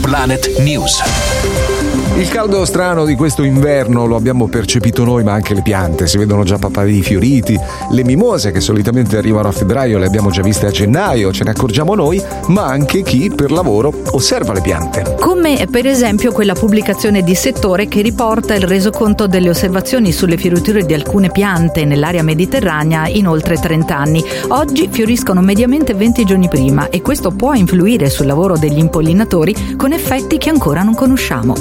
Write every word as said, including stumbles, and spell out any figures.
Planet News. Il caldo strano di questo inverno lo abbiamo percepito noi, ma anche le piante. Si vedono già papaveri fioriti, le mimose che solitamente arrivano a febbraio le abbiamo già viste a gennaio, ce ne accorgiamo noi, ma anche chi per lavoro osserva le piante. Come per esempio quella pubblicazione di settore che riporta il resoconto delle osservazioni sulle fioriture di alcune piante nell'area mediterranea in oltre trenta anni. Oggi fioriscono mediamente venti giorni prima e questo può influire sul lavoro degli impollinatori con effetti che ancora non conosciamo.